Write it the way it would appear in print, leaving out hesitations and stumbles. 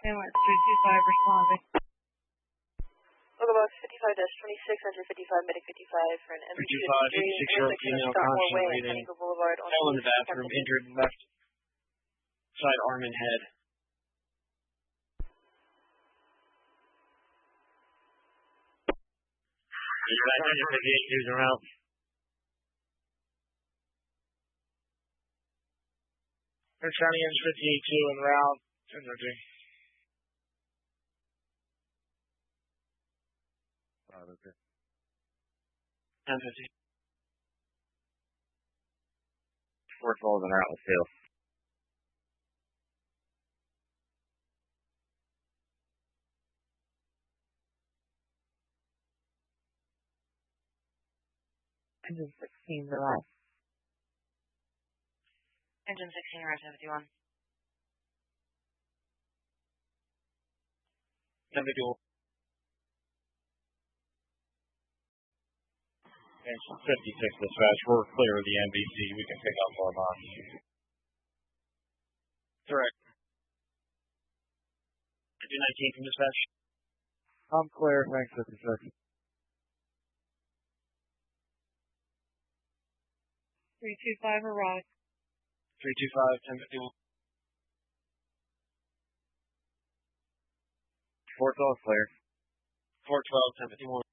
Ambulance 325 responding. Local box 55-26, enter 55, medic 55 for an MP53, 86-year-old female, constant breathing, fell in the bathroom, injured left side arm and head. Dispatch, 58 using route. Prince County ends 58-2 en route. 10-13. Okay. 10-15. Fort Falls en route with Phil. Engine 16, relax. Engine 16, right 71. 10-51. Engine 56 dispatch, we're clear of the NBC. We can pick up our box. Correct. 19 from dispatch. I'm clear, thanks 56. 325 arrived. 325, 10-51. Fort 12 clear. Fort 12, 10-51.